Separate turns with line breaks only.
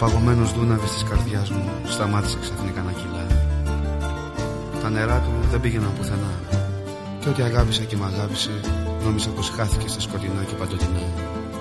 παγωμένος δούναβης της καρδιάς μου σταμάτησε ξαφνικά να κυλά. Τα νερά του δεν πήγαιναν πουθενά και ό,τι αγάπησα και μ' αγάπησε νόμιζα πως χάθηκε στα σκοτεινά και παντοτινά.